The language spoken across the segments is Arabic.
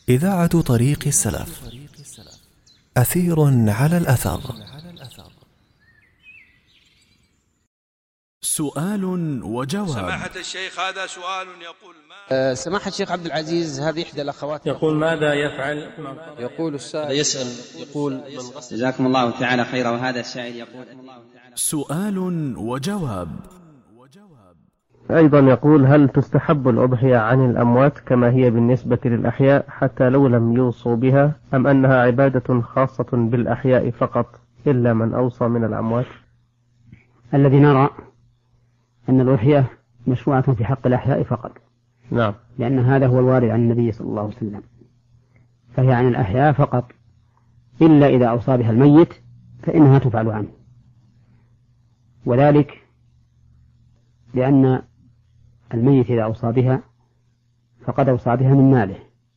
إذاعة طريق السلف. أثير على الأثر. سؤال وجواب. سماحة الشيخ، هذا سؤال يقول سماحة الشيخ عبد العزيز، هذه إحدى الأخوات يقول ماذا يفعل؟ يقول السائل يسأل يقول جزاكم الله تعالى خيرا. وهذا السائل يقول سؤال وجواب. أيضا يقول: هل تستحب الأضحية عن الأموات كما هي بالنسبة للأحياء حتى لو لم يوصوا بها، أم أنها عبادة خاصة بالأحياء فقط إلا من أوصى من الأموات؟ الذي نرى أن الأضحية مشروعة في حق الأحياء فقط. نعم. لأن هذا هو الوارد عن النبي صلى الله عليه وسلم، فهي عن الأحياء فقط، إلا إذا أوصى بها الميت فإنها تفعل عنه، وذلك لأن الميت إذا أوصى بها فقد أوصى بها من ماله،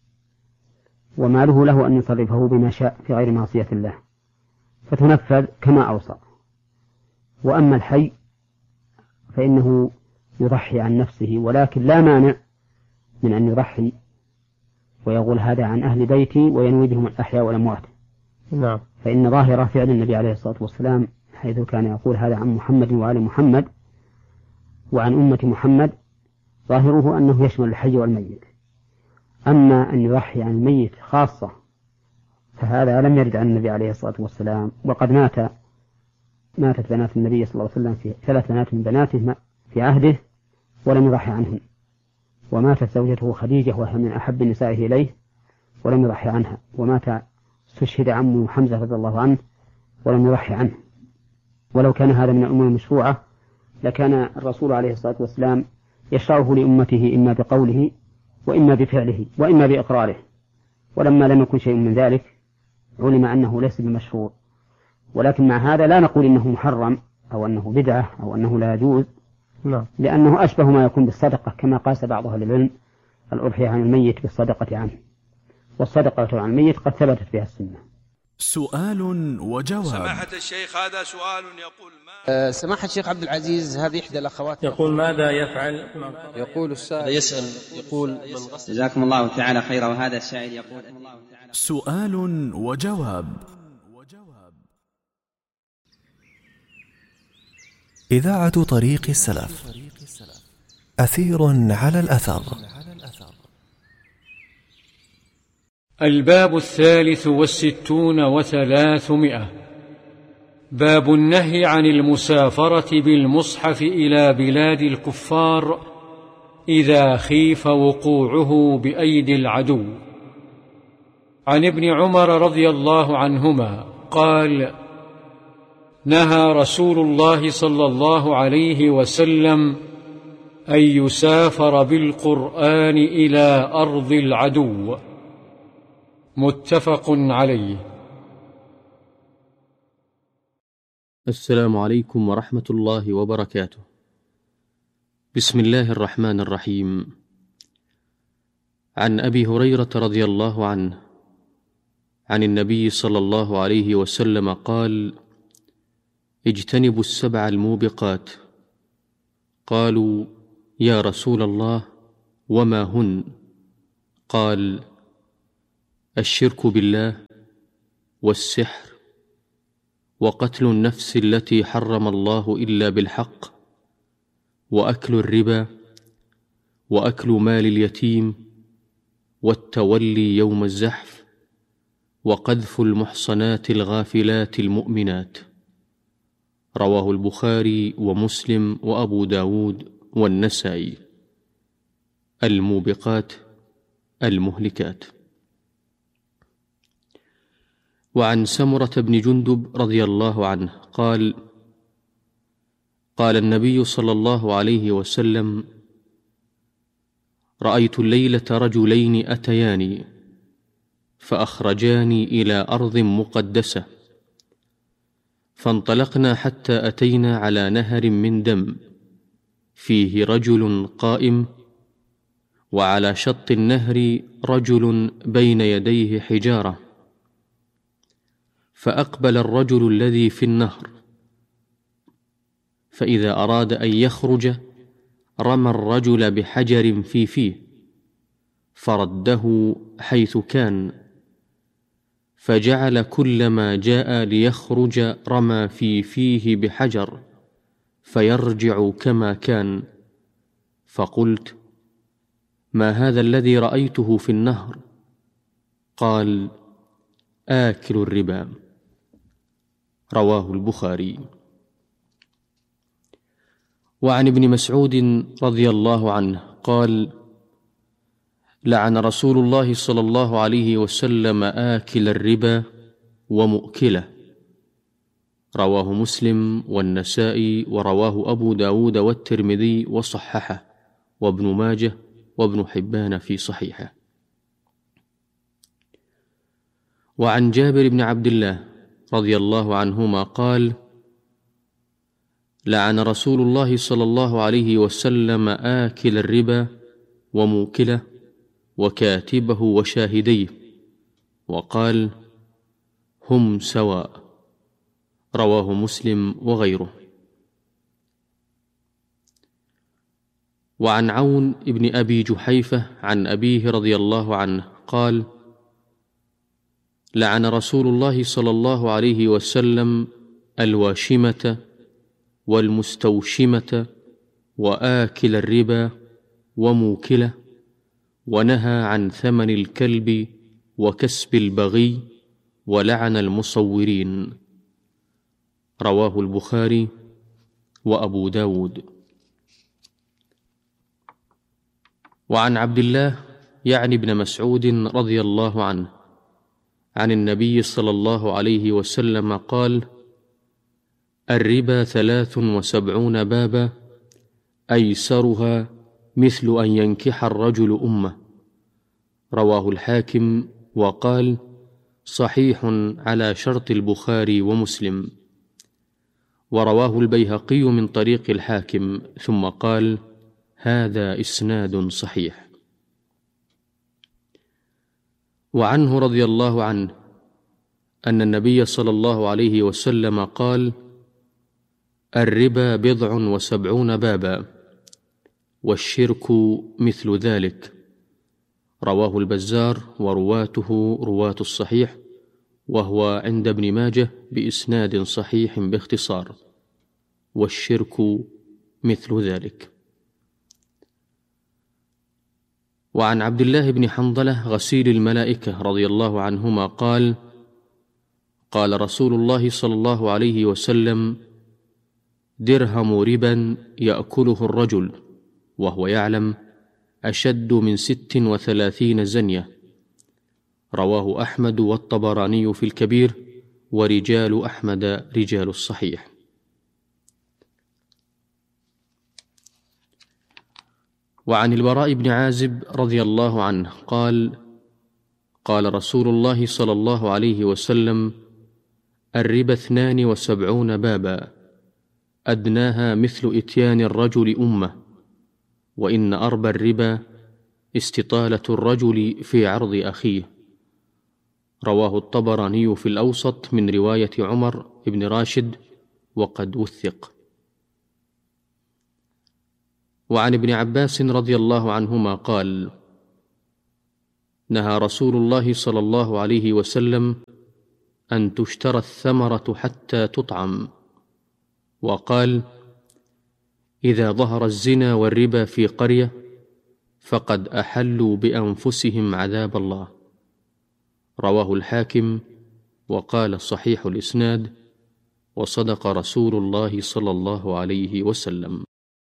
وماله له أن يصرفه بما شاء في غير معصية الله، فتنفذ كما أوصى. وأما الحي فإنه يضحي عن نفسه، ولكن لا مانع من أن يضحي ويقول هذا عن أهل بيتي وينوي بهم الأحياء والأموات. نعم. فإن ظاهرة فعل النبي عليه الصلاة والسلام حيث كان يقول هذا عن محمد وآل محمد وعن أمة محمد، ظاهره أنه يشمل الحي والميت. أما أن يضحي عن الميت خاصة فهذا لم يرد عن النبي عليه الصلاة والسلام، وقد ماتت بنات النبي صلى الله عليه وسلم في 3 بنات من بناته في عهده ولم يضحي عنهن، وماتت زوجته خديجة وهي من أحب النساء إليه ولم يضحي عنها، ومات استشهد عمه حمزة رضي الله عنه ولم يضحي عنه. ولو كان هذا من الأمور المشروعة لكان الرسول عليه الصلاة والسلام يشرعه لأمته إما بقوله وإما بفعله وإما بإقراره، ولما لم يكن شيء من ذلك علم أنه ليس بمشروع. ولكن مع هذا لا نقول إنه محرم أو أنه بدعة أو أنه لا يجوز، لأنه أشبه ما يكون بالصدقة، كما قاس بعض أهل العلم الأضحية عن الميت بالصدقة عنه، والصدقة عن الميت قد ثبتت بها السنة. سؤال وجواب. سماحة الشيخ، هذا سؤال يقول سماحة الشيخ عبد العزيز، هذه إحدى الأخوات يقول ماذا يفعل؟ يقول السائل يسأل يقول جزاكم الله تعالى خيرا. وهذا السائل يقول سؤال وجواب. إذاعة طريق السلف. أثير على الأثر. الباب 63 و300. باب النهي عن المسافرة بالمصحف إلى بلاد الكفار إذا خيف وقوعه بأيدي العدو. عن ابن عمر رضي الله عنهما قال: نهى رسول الله صلى الله عليه وسلم أن يسافر بالقرآن إلى أرض العدو. متفق عليه. السلام عليكم ورحمة الله وبركاته. بسم الله الرحمن الرحيم. عن أبي هريرة رضي الله عنه عن النبي صلى الله عليه وسلم قال: اجتنبوا السبع الموبقات. قالوا: يا رسول الله وما هن؟ قال: الشرك بالله، والسحر، وقتل النفس التي حرم الله إلا بالحق، وأكل الربا، وأكل مال اليتيم، والتولي يوم الزحف، وقذف المحصنات الغافلات المؤمنات. رواه البخاري ومسلم وأبو داود والنسائي. الموبقات المهلكات. وعن سمرة بن جندب رضي الله عنه قال: قال النبي صلى الله عليه وسلم: رأيت الليلة رجلين أتياني فأخرجاني إلى أرض مقدسة، فانطلقنا حتى أتينا على نهر من دم فيه رجل قائم، وعلى شط النهر رجل بين يديه حجارة. فأقبل الرجل الذي في النهر، فإذا أراد أن يخرج رمى الرجل بحجر في فيه، فرده حيث كان، فجعل كلما جاء ليخرج رمى في فيه بحجر فيرجع كما كان. فقلت: ما هذا الذي رأيته في النهر؟ قال: آكل الربا. رواه البخاري. وعن ابن مسعود رضي الله عنه قال: لعن رسول الله صلى الله عليه وسلم آكل الربا ومؤكله. رواه مسلم والنسائي، ورواه أبو داود والترمذي وصححه، وابن ماجه وابن حبان في صحيحه. وعن جابر بن عبد الله رضي الله عنهما قال: لعن رسول الله صلى الله عليه وسلم آكل الربا وموكله وكاتبه وشاهديه، وقال: هم سواء. رواه مسلم وغيره. وعن عون بن أبي جحيفة عن أبيه رضي الله عنه قال: لعن رسول الله صلى الله عليه وسلم الواشمة والمستوشمة وآكل الربا وموكله، ونهى عن ثمن الكلب وكسب البغي، ولعن المصورين. رواه البخاري وأبو داود. وعن عبد الله يعني ابن مسعود رضي الله عنه عن النبي صلى الله عليه وسلم قال: الربا 73 بابا، أيسرها مثل أن ينكح الرجل أمه. رواه الحاكم وقال: صحيح على شرط البخاري ومسلم. ورواه البيهقي من طريق الحاكم، ثم قال: هذا إسناد صحيح. وعنه رضي الله عنه أن النبي صلى الله عليه وسلم قال: الربا 70 بابا، والشرك مثل ذلك. رواه البزار ورواته رواة الصحيح، وهو عند ابن ماجه بإسناد صحيح باختصار: والشرك مثل ذلك. وعن عبد الله بن حنظلة غسيل الملائكة رضي الله عنهما قال: قال رسول الله صلى الله عليه وسلم: درهم ربا يأكله الرجل وهو يعلم أشد من 36 زنية. رواه أحمد والطبراني في الكبير، ورجال أحمد رجال الصحيح. وعن البراء بن عازب رضي الله عنه قال: قال رسول الله صلى الله عليه وسلم: الربا 72 بابا، أدناها مثل إتيان الرجل أمه، وإن أربى الربا استطالة الرجل في عرض أخيه. رواه الطبراني في الأوسط من رواية عمر بن راشد، وقد وثق. وعن ابن عباس رضي الله عنهما قال: نهى رسول الله صلى الله عليه وسلم أن تشترى الثمرة حتى تطعم، وقال: إذا ظهر الزنا والربا في قرية فقد أحلوا بأنفسهم عذاب الله. رواه الحاكم وقال: صحيح الإسناد، وصدق رسول الله صلى الله عليه وسلم.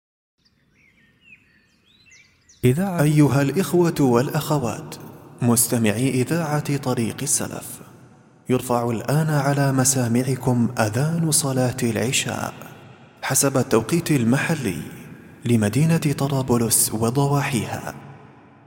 أيها الإخوة والأخوات مستمعي إذاعة طريق السلف، يرفع الآن على مسامعكم أذان صلاة العشاء حسب التوقيت المحلي لمدينة طرابلس وضواحيها.